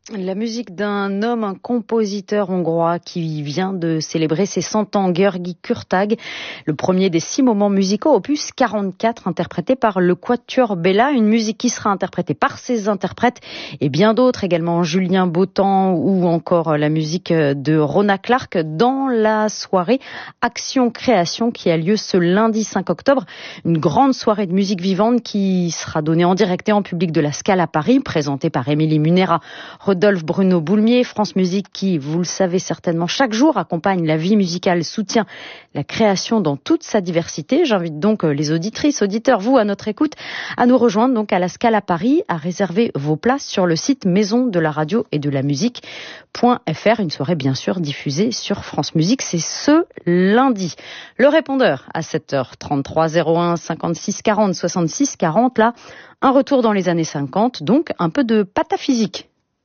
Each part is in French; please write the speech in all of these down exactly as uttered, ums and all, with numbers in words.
La musique d'un homme, un compositeur hongrois qui vient de célébrer ses cent ans, György Kurtág, le premier des six moments musicaux, opus quarante-quatre, interprété par le Quatuor Bella, une musique qui sera interprétée par ses interprètes et bien d'autres également, Julien Bautan ou encore la musique de Rona Clark dans la soirée Action Création qui a lieu ce lundi cinq octobre. Une grande soirée de musique vivante qui sera donnée en direct et en public de la Scala Paris, présentée par Émilie Munera, Rodolphe Bruno Boulmier. France Musique qui, vous le savez certainement, chaque jour accompagne la vie musicale, soutient la création dans toute sa diversité. J'invite donc les auditrices, auditeurs, vous à notre écoute, à nous rejoindre donc à la Scala Paris, à réserver vos places sur le site maison de la radio et de la musique.fr. Une soirée bien sûr diffusée sur France Musique, c'est ce lundi. Le répondeur à sept heures trente-trois, zéro un cinquante-six quarante soixante-six quarante, là, un retour dans les années cinquante, donc un peu de pataphysique.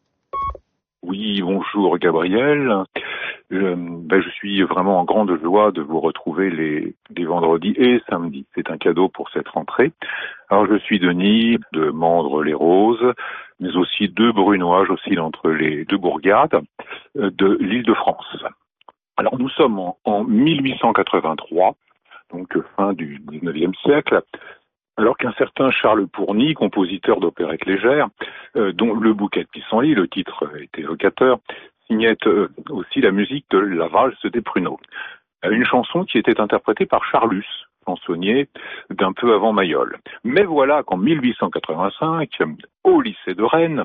Oui, bonjour Gabriel. Euh, ben, je suis vraiment en grande joie de vous retrouver les, les vendredis et samedis. C'est un cadeau pour cette rentrée. Alors je suis Denis de Mandres-les-Roses, mais aussi de Brunois, j'oscille entre les deux bourgades euh, de l'Île-de-France. Alors nous sommes en, en mille huit cent quatre-vingt-trois, donc fin du dix-neuvième siècle. Alors qu'un certain Charles Pourny, compositeur d'opérettes légères, euh, dont Le Bouquet de Pissenlit, le titre est évocateur, signait euh, aussi la musique de La Valse des Pruneaux. Une chanson qui était interprétée par Charlus, chansonnier d'un peu avant Mayol. Mais voilà qu'en mille huit cent quatre-vingt-cinq, au lycée de Rennes,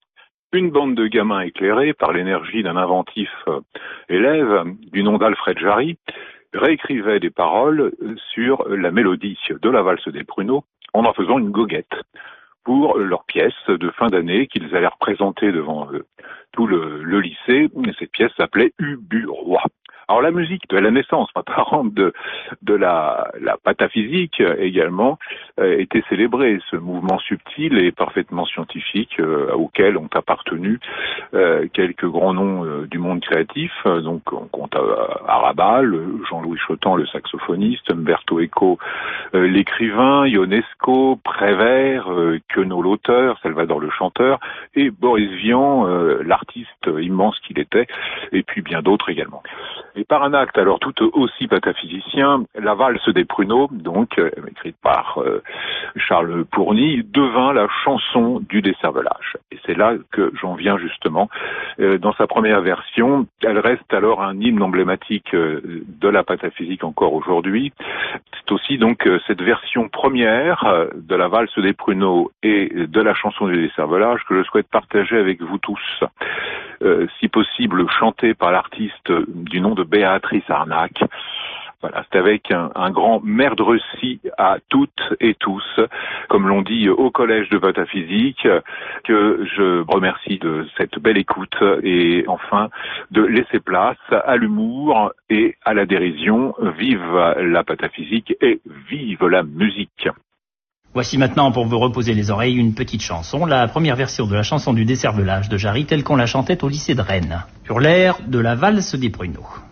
une bande de gamins éclairés par l'énergie d'un inventif euh, élève du nom d'Alfred Jarry réécrivaient des paroles sur la mélodie de La Valse des Pruneaux en en faisant une goguette pour leur pièce de fin d'année qu'ils allaient représenter devant euh, tout le, le lycée. Et cette pièce s'appelait Ubu Roi. Alors la musique de la naissance apparente de, de la, la pataphysique également euh, était célébrée. Ce mouvement subtil et parfaitement scientifique euh, auquel ont appartenu euh, quelques grands noms euh, du monde créatif. Donc on compte à Arabal, Jean-Louis Chotan, le saxophoniste, Umberto Eco, euh, l'écrivain, Ionesco, Prévert, euh, Queneau l'auteur, Salvador le chanteur, et Boris Vian, euh, l'artiste immense qu'il était, et puis bien d'autres également. Et par un acte alors tout aussi pataphysicien, La Valse des Pruneaux, donc euh, écrite par euh, Charles Pourny, devint la chanson du décervelage. Et c'est là que j'en viens justement. Euh, dans sa première version, elle reste alors un hymne emblématique euh, de la pataphysique encore aujourd'hui. C'est aussi donc euh, cette version première euh, de La Valse des Pruneaux et de la chanson du décervelage que je souhaite partager avec vous tous. Euh, si possible chantée par l'artiste du nom de Béatrice Arnac. Voilà, c'est avec un, un grand merdrecy à toutes et tous, comme l'on dit au collège de pataphysique, que je remercie de cette belle écoute et enfin de laisser place à l'humour et à la dérision. Vive la pataphysique et vive la musique! Voici maintenant, pour vous reposer les oreilles, une petite chanson, la première version de la chanson du décervelage de Jarry telle qu'on la chantait au lycée de Rennes, sur l'air de La Valse des Pruneaux.